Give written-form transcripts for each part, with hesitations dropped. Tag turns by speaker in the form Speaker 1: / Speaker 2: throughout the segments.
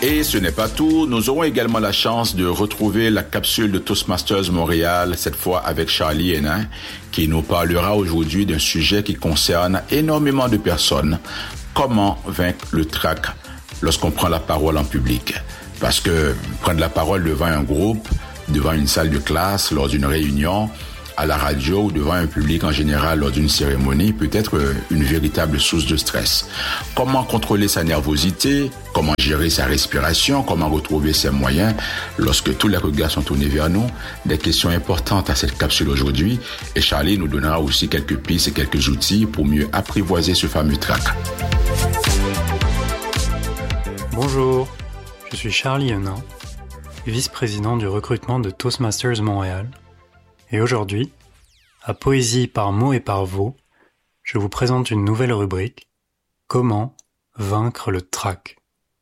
Speaker 1: Et ce n'est pas tout, nous aurons également la chance de retrouver la capsule de Toastmasters Montréal, cette fois avec Charlie Hénin, qui nous parlera aujourd'hui d'un sujet qui concerne énormément de personnes. Comment vaincre le trac lorsqu'on prend la parole en public? Parce que prendre la parole devant un groupe, devant une salle de classe, lors d'une réunion, à la radio ou devant un public en général lors d'une cérémonie peut être une véritable source de stress. Comment contrôler sa nervosité? Comment gérer sa respiration? Comment retrouver ses moyens lorsque tous les regards sont tournés vers nous? Des questions importantes à cette capsule aujourd'hui et Charlie nous donnera aussi quelques pistes et quelques outils pour mieux apprivoiser ce fameux trac.
Speaker 2: Bonjour, je suis Charlie Hénin, vice-président du recrutement de Toastmasters Montréal. Et aujourd'hui, à Poésie par mots et par vos, je vous présente une nouvelle rubrique, Comment vaincre le trac.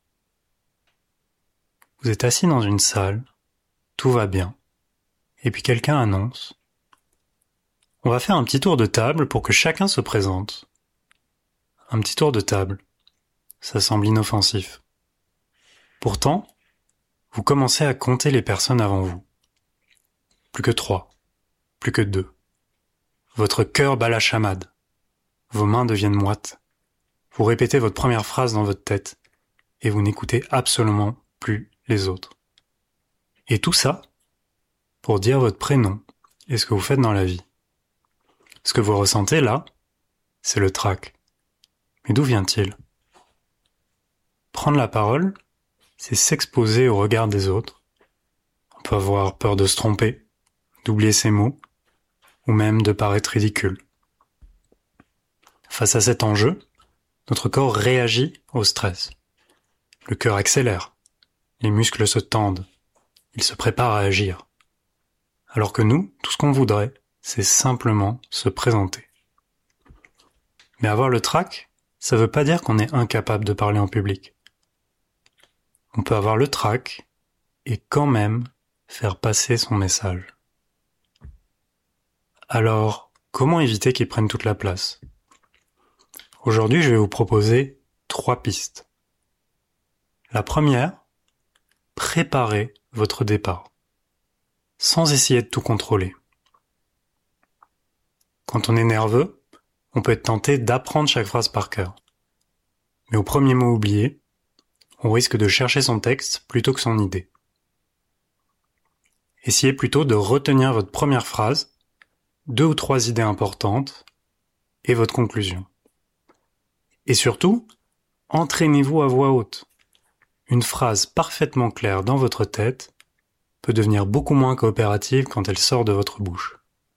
Speaker 2: Vous êtes assis dans une salle, tout va bien, et puis quelqu'un annonce « On va faire un petit tour de table pour que chacun se présente. » Un petit tour de table, ça semble inoffensif. Pourtant, vous commencez à compter les personnes avant vous. Plus que 3. Plus que 2. Votre cœur bat la chamade. Vos mains deviennent moites. Vous répétez votre première phrase dans votre tête et vous n'écoutez absolument plus les autres. Et tout ça pour dire votre prénom et ce que vous faites dans la vie. Ce que vous ressentez là, c'est le trac. Mais d'où vient-il? Prendre la parole, c'est s'exposer au regard des autres. On peut avoir peur de se tromper, d'oublier ses mots, ou même de paraître ridicule. Face à cet enjeu, notre corps réagit au stress. Le cœur accélère, les muscles se tendent, il se prépare à agir. Alors que nous, tout ce qu'on voudrait, c'est simplement se présenter. Mais avoir le trac, ça veut pas dire qu'on est incapable de parler en public. On peut avoir le trac et quand même faire passer son message. Alors, comment éviter qu'ils prennent toute la place? Aujourd'hui, je vais vous proposer 3 pistes. La première, préparez votre départ, sans essayer de tout contrôler. Quand on est nerveux, on peut être tenté d'apprendre chaque phrase par cœur. Mais au premier mot oublié, on risque de chercher son texte plutôt que son idée. Essayez plutôt de retenir votre première phrase, 2 ou 3 idées importantes et votre conclusion. Et surtout, entraînez-vous à voix haute. Une phrase parfaitement claire dans votre tête peut devenir beaucoup moins coopérative quand elle sort de votre bouche.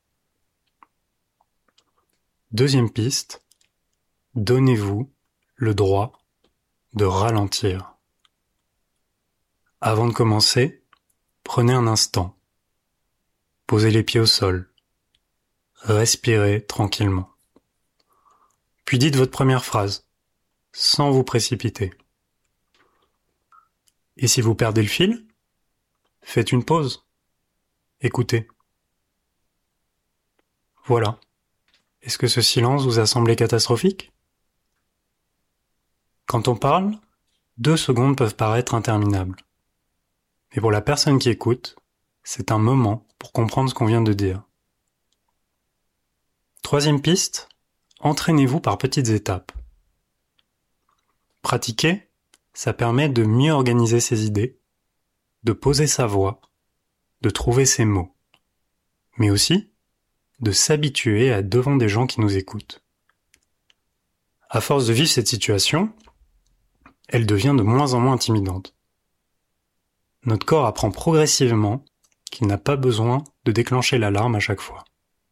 Speaker 2: Deuxième piste, donnez-vous le droit de ralentir. Avant de commencer, prenez un instant. Posez les pieds au sol. Respirez tranquillement. Puis dites votre première phrase, sans vous précipiter. Et si vous perdez le fil, faites une pause. Écoutez. Voilà. Est-ce que ce silence vous a semblé catastrophique? Quand on parle, 2 secondes peuvent paraître interminables. Mais pour la personne qui écoute, c'est un moment pour comprendre ce qu'on vient de dire. Troisième piste, entraînez-vous par petites étapes. Pratiquer, ça permet de mieux organiser ses idées, de poser sa voix, de trouver ses mots, mais aussi de s'habituer à être devant des gens qui nous écoutent. À force de vivre cette situation, elle devient de moins en moins intimidante. Notre corps apprend progressivement qu'il n'a pas besoin de déclencher l'alarme à chaque fois.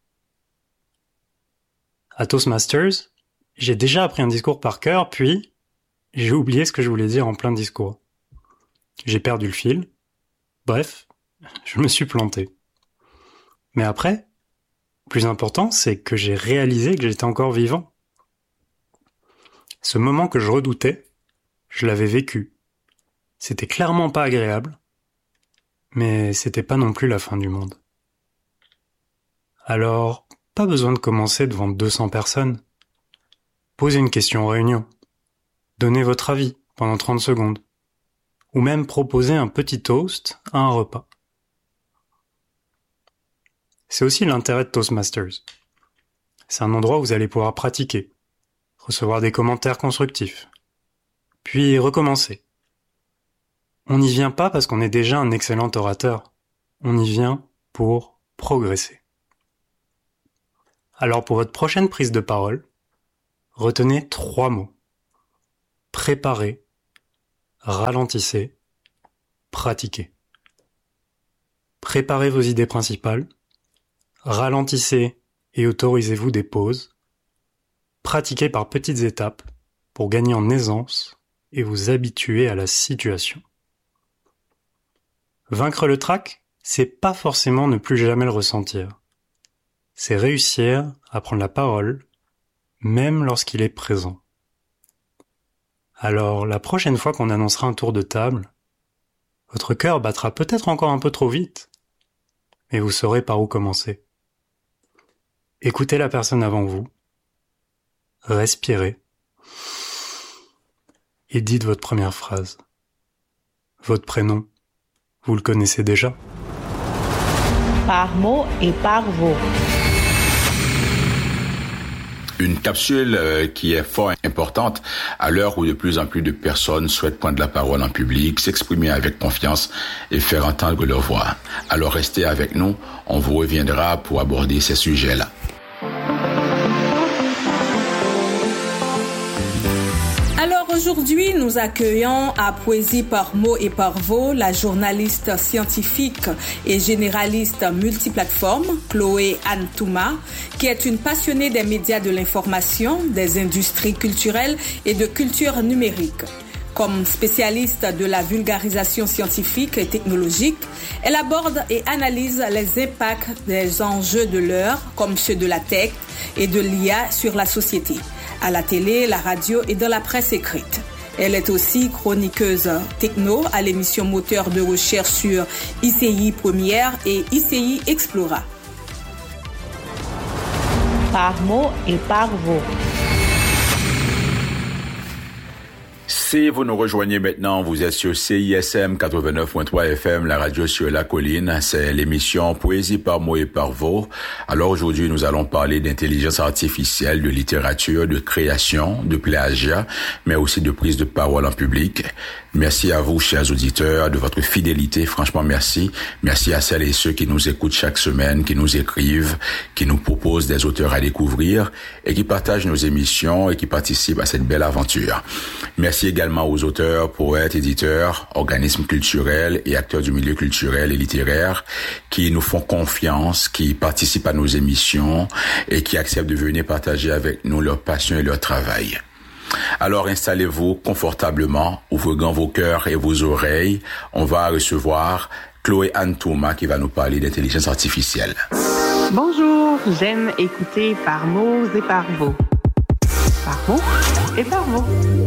Speaker 2: À Toastmasters, j'ai déjà appris un discours par cœur, puis j'ai oublié ce que je voulais dire en plein discours. J'ai perdu le fil. Bref, je me suis planté. Mais après, le plus important, c'est que j'ai réalisé que j'étais encore vivant. Ce moment que je redoutais, je l'avais vécu. C'était clairement pas agréable, mais c'était pas non plus la fin du monde. Alors, pas besoin de commencer devant 200 personnes. Posez une question en réunion. Donnez votre avis pendant 30 secondes. ou même proposer un petit toast à un repas. C'est aussi l'intérêt de Toastmasters. C'est un endroit où vous allez pouvoir pratiquer, recevoir des commentaires constructifs, puis recommencer. On n'y vient pas parce qu'on est déjà un excellent orateur, on y vient pour progresser. Alors pour votre prochaine prise de parole, retenez 3 mots. Préparez, ralentissez, pratiquez. Préparez vos idées principales, ralentissez et autorisez-vous des pauses. Pratiquez par petites étapes pour gagner en aisance et vous habituer à la situation. Vaincre le trac, c'est pas forcément ne plus jamais le ressentir. C'est réussir à prendre la parole, même lorsqu'il est présent. Alors, la prochaine fois qu'on annoncera un tour de table, votre cœur battra peut-être encore un peu trop vite, mais vous saurez par où commencer. Écoutez la personne avant vous, respirez, et dites votre première phrase. Votre prénom, vous le connaissez déjà?
Speaker 3: Par mots et par vous.
Speaker 1: Une capsule qui est fort importante à l'heure où de plus en plus de personnes souhaitent prendre la parole en public, s'exprimer avec confiance et faire entendre leur voix. Alors restez avec nous, on vous reviendra pour aborder ces sujets-là.
Speaker 4: Alors aujourd'hui, nous accueillons à Poésie par mots et par vous la journaliste scientifique et généraliste multiplateforme, Chloé Anne Touma, qui est une passionnée des médias de l'information, des industries culturelles et de culture numérique. Comme spécialiste de la vulgarisation scientifique et technologique, elle aborde et analyse les impacts des enjeux de l'heure, comme ceux de la tech et de l'IA sur la société, à la télé, la radio et dans la presse écrite. Elle est aussi chroniqueuse techno à l'émission Moteur de recherche sur ICI Première et ICI Explora.
Speaker 3: Par mots et par vous.
Speaker 1: Si vous nous rejoignez maintenant, vous êtes sur CISM 89.3 FM, la radio sur la colline. C'est l'émission Poésie par mots et par vous. Alors aujourd'hui, nous allons parler d'intelligence artificielle, de littérature, de création, de plagiat, mais aussi de prise de parole en public. Merci à vous, chers auditeurs, de votre fidélité. Franchement, merci. Merci à celles et ceux qui nous écoutent chaque semaine, qui nous écrivent, qui nous proposent des auteurs à découvrir et qui partagent nos émissions et qui participent à cette belle aventure. Merci également aux auteurs, poètes, éditeurs, organismes culturels et acteurs du milieu culturel et littéraire qui nous font confiance, qui participent à nos émissions et qui acceptent de venir partager avec nous leur passion et leur travail. Alors installez-vous confortablement, ouvrez grand vos cœurs et vos oreilles. On va recevoir Chloé Anne Touma qui va nous parler d'intelligence artificielle.
Speaker 5: Bonjour, j'aime écouter par mots et par vous. Par mots et par vous.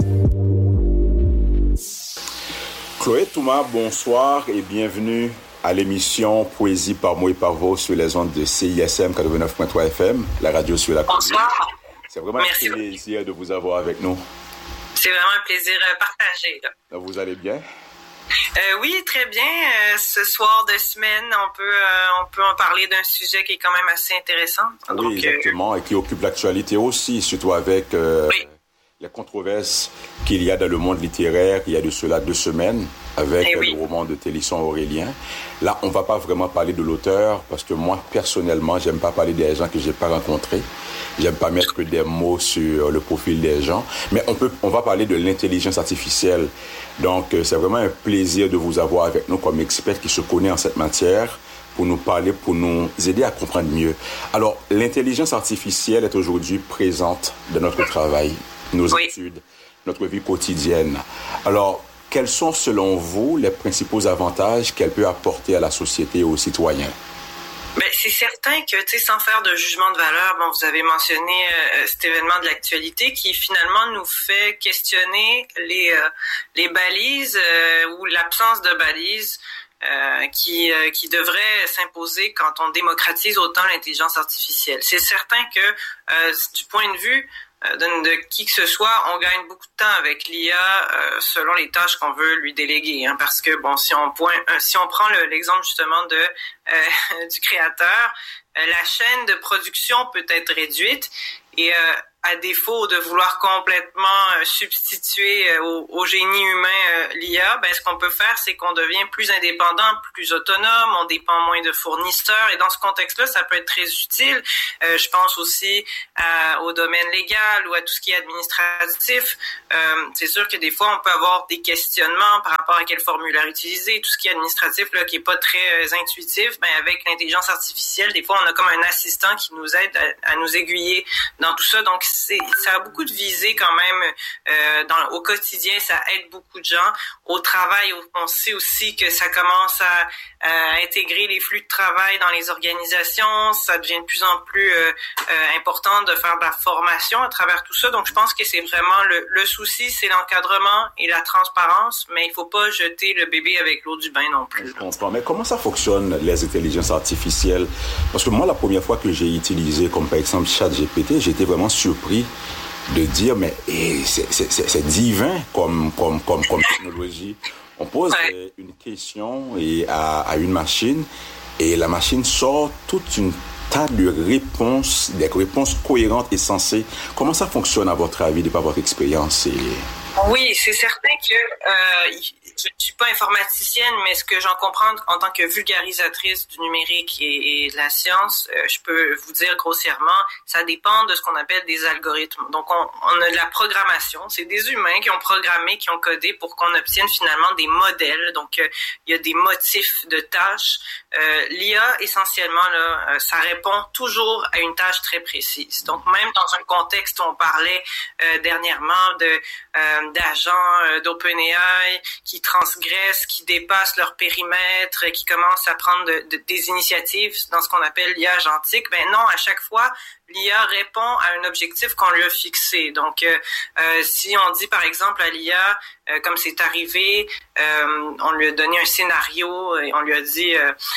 Speaker 1: Chloé Touma, bonsoir et bienvenue à l'émission Poésie par mots et par vous sur les ondes de CISM 89.3 FM, la radio sur la colline.
Speaker 6: Bonsoir.
Speaker 1: C'est vraiment un plaisir de vous avoir avec nous.
Speaker 6: C'est vraiment un plaisir partagé. Là.
Speaker 1: Vous allez bien?
Speaker 6: Oui, très bien. Ce soir de semaine, on peut en parler d'un sujet qui est quand même assez intéressant.
Speaker 1: Oui,
Speaker 6: donc,
Speaker 1: exactement, et qui occupe l'actualité aussi, surtout avec les controverses qu'il y a dans le monde littéraire. Il y a de cela 2 semaines avec le roman de Télisson Aurélien. Là, on va pas vraiment parler de l'auteur parce que moi, personnellement, j'aime pas parler des gens que j'ai pas rencontrés. J'aime pas mettre des mots sur le profil des gens. Mais on va parler de l'intelligence artificielle. Donc, c'est vraiment un plaisir de vous avoir avec nous comme expert qui se connaît en cette matière pour nous parler, pour nous aider à comprendre mieux. Alors, l'intelligence artificielle est aujourd'hui présente dans notre travail, nos études, notre vie quotidienne. Alors, quels sont, selon vous, les principaux avantages qu'elle peut apporter à la société et aux citoyens?
Speaker 6: Ben, c'est certain que, sans faire de jugement de valeur, vous avez mentionné cet événement de l'actualité qui finalement nous fait questionner les balises ou l'absence de balises qui devrait s'imposer quand on démocratise autant l'intelligence artificielle. C'est certain que du point de vue de qui que ce soit, on gagne beaucoup de temps avec l'IA selon les tâches qu'on veut lui déléguer. Hein, parce que bon, si on prend l'exemple justement du créateur, la chaîne de production peut être réduite et à défaut de vouloir complètement substituer au génie humain l'IA, ce qu'on peut faire, c'est qu'on devient plus indépendant, plus autonome, on dépend moins de fournisseurs, et dans ce contexte-là, ça peut être très utile. Je pense aussi au domaine légal ou à tout ce qui est administratif. C'est sûr que des fois, on peut avoir des questionnements par rapport à quel formulaire utiliser, tout ce qui est administratif, là, qui est pas très intuitif. Avec l'intelligence artificielle, des fois, on a comme un assistant qui nous aide à nous aiguiller dans tout ça. Donc, ça a beaucoup de visées quand même au quotidien, ça aide beaucoup de gens. Au travail, on sait aussi que ça commence à intégrer les flux de travail dans les organisations. Ça devient de plus en plus important de faire de la formation à travers tout ça. Donc, je pense que c'est vraiment le souci, c'est l'encadrement et la transparence, mais il faut pas jeter le bébé avec l'eau du bain non plus.
Speaker 1: Je comprends. Mais comment ça fonctionne, les intelligences artificielles? Parce que moi, la première fois que j'ai utilisé, comme par exemple ChatGPT, j'étais vraiment surpris de dire, mais c'est divin comme technologie. On pose une question à une machine et la machine sort toute une tas de réponses, des réponses cohérentes et sensées. Comment ça fonctionne à votre avis, de par votre expérience?
Speaker 6: Oui, c'est certain que je ne suis pas informaticienne, mais ce que j'en comprends en tant que vulgarisatrice du numérique et de la science, je peux vous dire grossièrement, ça dépend de ce qu'on appelle des algorithmes. Donc, on a de la programmation. C'est des humains qui ont programmé, qui ont codé pour qu'on obtienne finalement des modèles. Donc, il y a des motifs de tâches. L'IA, essentiellement, là, ça répond toujours à une tâche très précise. Donc, même dans un contexte où on parlait dernièrement d'agents d'OpenAI qui transgressent, qui dépassent leur périmètre, qui commencent à prendre des initiatives dans ce qu'on appelle l'IA agentique, non, à chaque fois, l'IA répond à un objectif qu'on lui a fixé. Donc, si on dit par exemple à l'IA, comme c'est arrivé, on lui a donné un scénario et on lui a dit,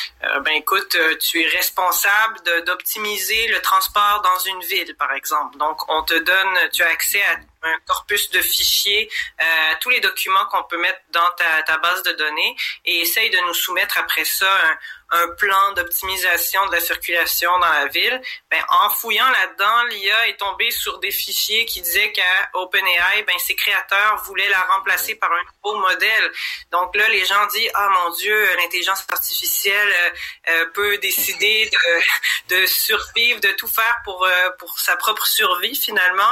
Speaker 6: écoute, tu es responsable d'optimiser le transport dans une ville, par exemple. Donc, tu as accès à un corpus de fichiers, tous les documents qu'on peut mettre dans ta base de données et essaye de nous soumettre après ça un plan d'optimisation de la circulation dans la ville. En fouillant là-dedans, l'IA est tombée sur des fichiers qui disaient qu'à OpenAI, ses créateurs voulaient la remplacer par un nouveau modèle. Donc là, les gens disent, mon Dieu, l'intelligence artificielle peut décider de survivre, de tout faire pour sa propre survie finalement,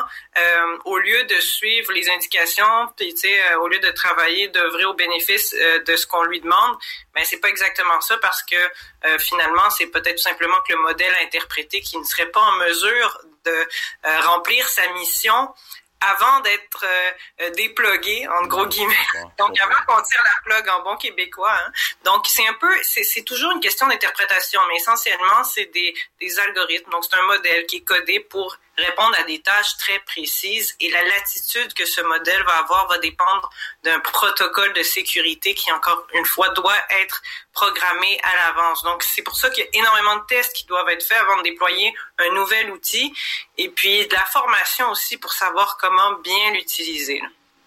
Speaker 6: au lieu de suivre les indications, puis au lieu de travailler, d'œuvrer au bénéfice de ce qu'on lui demande. C'est pas exactement ça parce que finalement, c'est peut-être tout simplement que le modèle interprété qui ne serait pas en mesure de remplir sa mission avant d'être déplugué, en gros guillemets. Donc, avant qu'on tire la plug en bon québécois. Hein. Donc, c'est toujours une question d'interprétation, mais essentiellement, c'est des algorithmes. Donc, c'est un modèle qui est codé pour répondre à des tâches très précises et la latitude que ce modèle va avoir va dépendre d'un protocole de sécurité qui, encore une fois, doit être programmé à l'avance. Donc, c'est pour ça qu'il y a énormément de tests qui doivent être faits avant de déployer un nouvel outil et puis de la formation aussi pour savoir comment bien l'utiliser.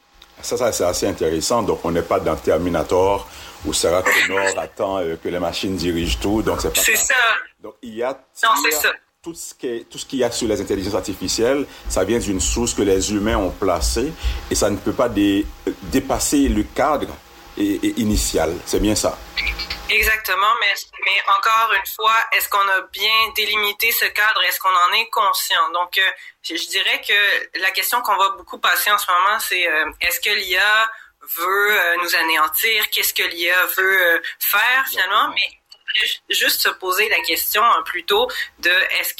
Speaker 1: Ça, c'est assez intéressant. Donc, on n'est pas dans Terminator où Sarah Connor attend que les machines dirigent tout. Donc, c'est pas ça. Donc, c'est ça. Tout ce qu'il y a sur les intelligences artificielles, ça vient d'une source que les humains ont placée et ça ne peut pas dépasser le cadre initial. C'est bien ça.
Speaker 6: Exactement, mais encore une fois, est-ce qu'on a bien délimité ce cadre? Est-ce qu'on en est conscient? Donc, je dirais que la question qu'on va beaucoup passer en ce moment, c'est est-ce que l'IA veut nous anéantir? Qu'est-ce que l'IA veut faire finalement? Mais juste se poser la question plutôt de est-ce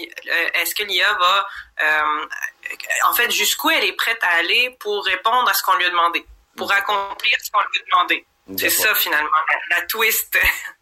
Speaker 6: que l'IA va en fait jusqu'où elle est prête à aller pour répondre à ce qu'on lui a demandé, pour accomplir ce qu'on lui a demandé. C'est ça finalement la twist.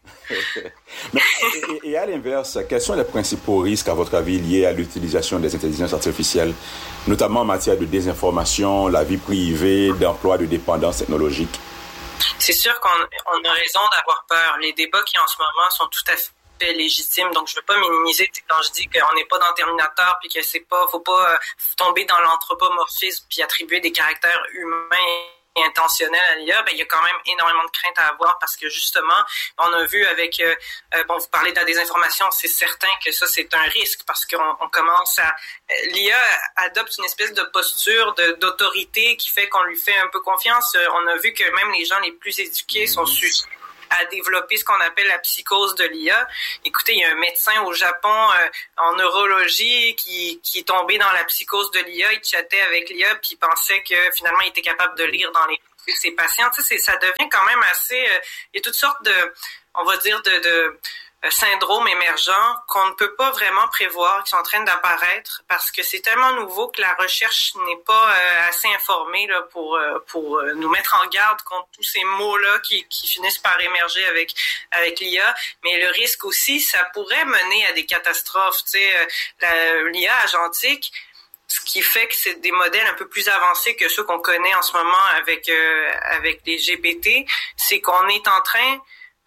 Speaker 1: et à l'inverse, quels sont les principaux risques à votre avis liés à l'utilisation des intelligences artificielles, notamment en matière de désinformation, la vie privée, d'emploi, de dépendance technologique?
Speaker 6: C'est sûr qu'on a raison d'avoir peur. Les débats qui en ce moment sont tout à fait aspect légitime. Donc, je veux pas minimiser quand je dis qu'on n'est pas dans Terminator puis que faut pas tomber dans l'anthropomorphisme puis attribuer des caractères humains intentionnel à l'IA, il y a quand même énormément de craintes à avoir parce que justement, on a vu avec, vous parlez de la désinformation, c'est certain que ça, c'est un risque parce qu'on commence à... L'IA adopte une espèce de posture d'autorité qui fait qu'on lui fait un peu confiance. On a vu que même les gens les plus éduqués sont sujets à développer ce qu'on appelle la psychose de l'IA. Écoutez, il y a un médecin au Japon en neurologie qui est tombé dans la psychose de l'IA. Il chattait avec l'IA puis il pensait que finalement il était capable de lire dans les ses patients. Tu sais, ça devient quand même assez... il y a toutes sortes de, on va dire, de syndromes émergents qu'on ne peut pas vraiment prévoir, qui sont en train d'apparaître parce que c'est tellement nouveau que la recherche n'est pas assez informée là, pour nous mettre en garde contre tous ces mots-là qui finissent par émerger avec l'IA. Mais le risque aussi, ça pourrait mener à des catastrophes. Tu sais, l'IA agentique, ce qui fait que c'est des modèles un peu plus avancés que ceux qu'on connaît en ce moment avec les GPT, c'est qu'on est en train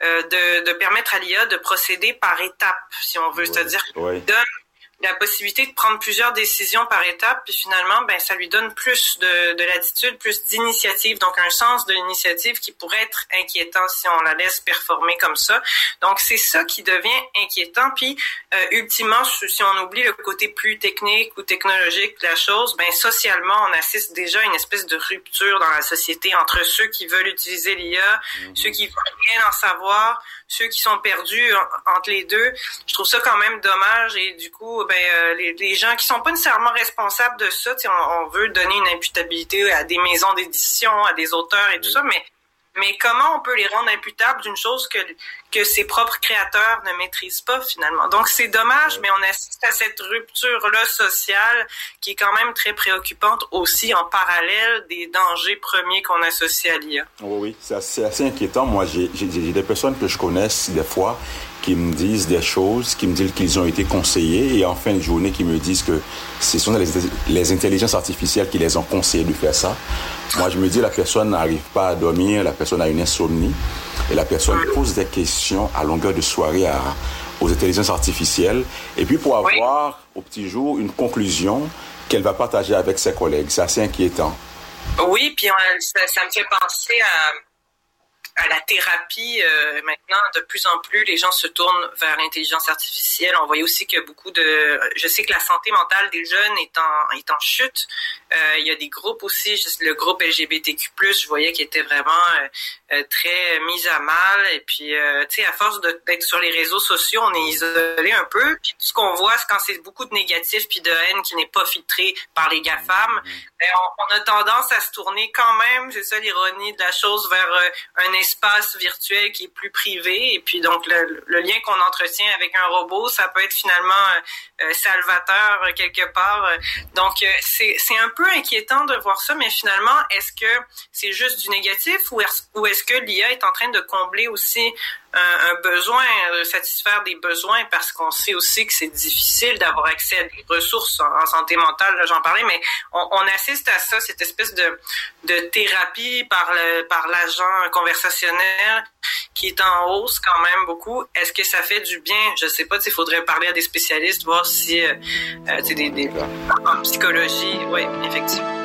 Speaker 6: de permettre à l'IA de procéder par étapes, si on veut. C'est-à-dire qu'il donne la possibilité de prendre plusieurs décisions par étapes, puis finalement, ça lui donne plus de latitude, plus d'initiative, donc un sens de l'initiative qui pourrait être inquiétant si on la laisse performer comme ça. Donc, c'est ça qui devient inquiétant, puis ultimement, si on oublie le côté plus technique ou technologique de la chose, socialement, on assiste déjà à une espèce de rupture dans la société entre ceux qui veulent utiliser l'IA, ceux qui veulent rien en savoir, ceux qui sont perdus entre les deux. Je trouve ça quand même dommage et du coup, les gens qui sont pas nécessairement responsables de ça, on veut donner une imputabilité à des maisons d'édition, à des auteurs et tout ça, mais comment on peut les rendre imputables d'une chose que ses propres créateurs ne maîtrisent pas finalement? Donc c'est dommage, mais on assiste à cette rupture-là sociale qui est quand même très préoccupante aussi en parallèle des dangers premiers qu'on associe à l'IA.
Speaker 1: Oui, c'est assez inquiétant. Moi, j'ai des personnes que je connaisse des fois qui me disent des choses, qui me disent qu'ils ont été conseillés et en fin de journée qui me disent que ce sont les intelligences artificielles qui les ont conseillé de faire ça. Moi, je me dis la personne n'arrive pas à dormir, la personne a une insomnie et la personne pose des questions à longueur de soirée aux intelligences artificielles et puis pour avoir au petit jour une conclusion qu'elle va partager avec ses collègues. C'est assez inquiétant.
Speaker 6: Oui, puis ça me fait penser à la thérapie. Maintenant, de plus en plus, les gens se tournent vers l'intelligence artificielle. On voit aussi que je sais que la santé mentale des jeunes est en chute. Il y a des groupes aussi, le groupe LGBTQ+, je voyais qu'il était vraiment très mis à mal. Et puis, tu sais, à force d'être sur les réseaux sociaux, on est isolé un peu. Puis tout ce qu'on voit, c'est quand c'est beaucoup de négatifs puis de haine qui n'est pas filtré par les GAFAM, on a tendance à se tourner quand même, c'est ça l'ironie de la chose, vers un espace virtuel qui est plus privé. Et puis donc, le lien qu'on entretient avec un robot, ça peut être finalement salvateur quelque part. Donc, c'est un peu inquiétant de voir ça, mais finalement, est-ce que c'est juste du négatif ou est-ce que l'IA est en train de combler aussi un besoin, satisfaire des besoins, parce qu'on sait aussi que c'est difficile d'avoir accès à des ressources en santé mentale, là, j'en parlais, mais on assiste à ça, cette espèce de thérapie par l'agent conversationnel qui est en hausse quand même beaucoup. Est-ce que ça fait du bien? Je sais pas, il faudrait parler à des spécialistes, voir si en psychologie, oui, effectivement.